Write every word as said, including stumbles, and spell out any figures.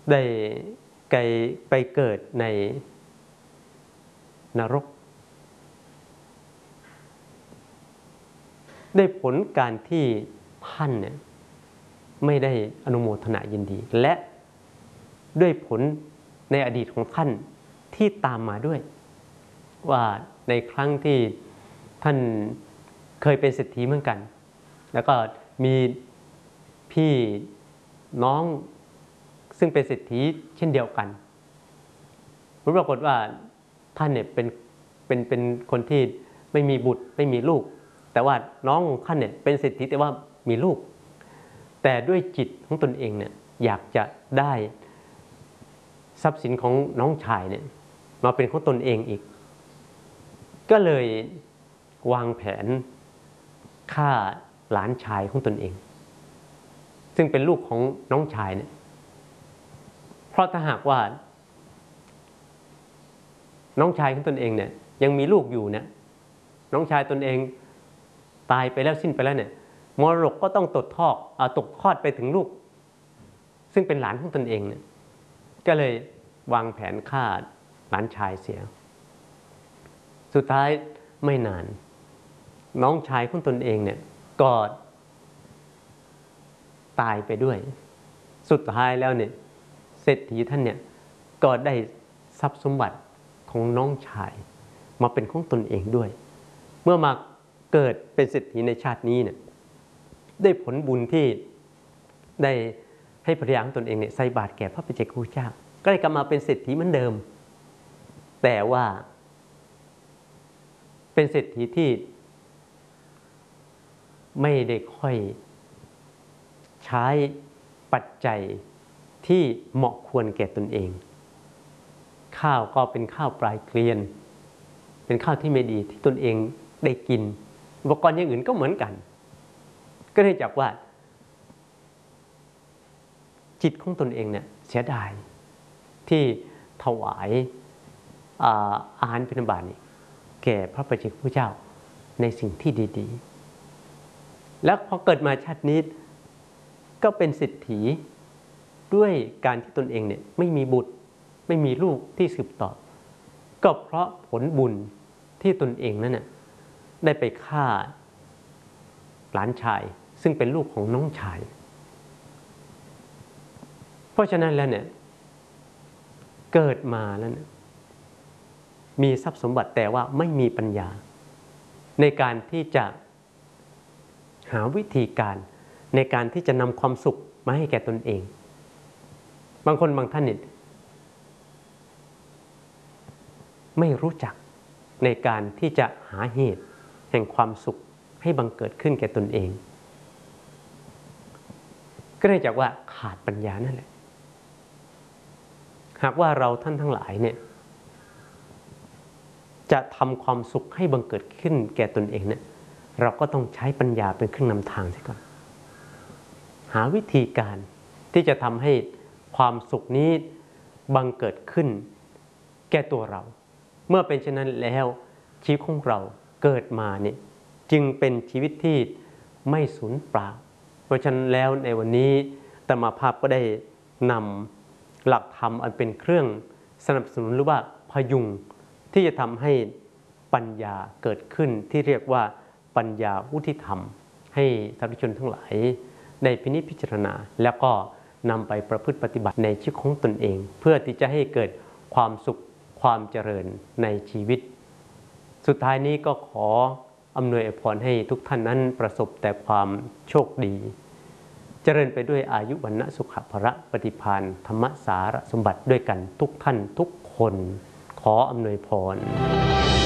ได้ไกลไปเกิดในนรกได้ผลการที่ท่านเนี่ยไม่ได้อนุโมทนายินดีและด้วยผลในอดีตของท่านที่ตามมาด้วยว่าในครั้งที่ท่านเคยเป็นเศรษฐีเหมือนกันแล้วก็มีพี่น้องซึ่งเป็นเศรษฐีเช่นเดียวกันผลปรากฏว่าท่านเนี่ยเป็นเป็นเป็นคนที่ไม่มีบุตรไม่มีลูกแต่ว่าน้องท่านเนี่ยเป็นเศรษฐีแต่ว่ามีลูกแต่ด้วยจิตของตนเองเนี่ยอยากจะได้ทรัพย์สินของน้องชายเนี่ยมาเป็นของตนเองอีกก็เลยวางแผนฆ่าหลานชายของตนเองซึ่งเป็นลูกของน้องชายเนี่ยเพราะถ้าหากว่าน้องชายของตนเองเนี่ยยังมีลูกอยู่เนี่ยน้องชายตนเองตายไปแล้วสิ้นไปแล้วเนี่ยมรดกก็ต้องตกทอดเอาตกทอดไปถึงลูกซึ่งเป็นหลานของตนเองเนี่ยก็เลยวางแผนฆ่าหลานชายเสียสุดท้ายไม่นานน้องชายของตนเองเนี่ยก็ตายไปด้วยสุดท้ายแล้วเนี่ยเศรษฐีท่านเนี่ยก็ได้ทรัพย์สมบัติของน้องชายมาเป็นของตนเองด้วยเมื่อมาเกิดเป็นเศรษฐีในชาตินี้เนี่ยได้ผลบุญที่ได้ให้ภรรยาของตนเองเนี่ยใส่บาตรแก่พระปัจเจกพุทธเจ้าก็ได้กลับมาเป็นเศรษฐีเหมือนเดิมแต่ว่าเป็นเศรษฐีที่ไม่ได้ค่อยใช้ปัจจัยที่เหมาะควรแก่ตนเองข้าวก็เป็นข้าวปลายเกลียนเป็นข้าวที่ไม่ดีที่ตนเองได้กินอุปกรณ์อย่างอื่นก็เหมือนกันก็เนื่องจากว่าจิตของตนเองเนี่ยเสียดายที่ถวายอาหารบิณฑบาตนี่แก่พระปัจเจกพุทธเจ้าในสิ่งที่ดีๆแล้วพอเกิดมาชาตินี้ก็เป็นเศรษฐีด้วยการที่ตนเองเนี่ยไม่มีบุตรไม่มีลูกที่สืบต่อก็เพราะผลบุญที่ตนเองนั้นน่ะได้ไปฆ่าหลานชายซึ่งเป็นลูกของน้องชายเพราะฉะนั้นแล้วเนี่ยเกิดมาแล้วเนี่ยมีทรัพย์สมบัติแต่ว่าไม่มีปัญญาในการที่จะหาวิธีการในการที่จะนำความสุขมาให้แก่ตนเองบางคนบางท่านเนี่ยไม่รู้จักในการที่จะหาเหตุแห่งความสุขให้บังเกิดขึ้นแก่ตนเองก็เนื่องจากว่าขาดปัญญานั่นแหละหากว่าเราท่านทั้งหลายเนี่ยจะทำความสุขให้บังเกิดขึ้นแก่ตนเองเนี่ยเราก็ต้องใช้ปัญญาเป็นเครื่องนำทางเสียก่อนหาวิธีการที่จะทำให้ความสุขนี้บังเกิดขึ้นแก่ตัวเราเมื่อเป็นเช่นนั้นแล้วชีวิตของเราเกิดมาเนี่ยจึงเป็นชีวิตที่ไม่สูญเปล่าเพราะฉะนั้นแล้วในวันนี้อาตมาภาพก็ได้นำหลักธรรมอันเป็นเครื่องสนับสนุนหรือว่าพยุงที่จะทำให้ปัญญาเกิดขึ้นที่เรียกว่าปัญญาวุฒิธรรมให้สาธุชนทั้งหลายได้พินิจพิจารณาแล้วก็นำไปประพฤติปฏิบัติในชีวิตของตนเองเพื่อที่จะให้เกิดความสุขความเจริญในชีวิตสุดท้ายนี้ก็ขออำนวยอวยพรให้ทุกท่านนั้นประสบแต่ความโชคดีเจริญไปด้วยอายุวรรณสุขภระปฏิภาณธรรมสารสมบัติด้วยกันทุกท่านทุกคนขออำนวยพร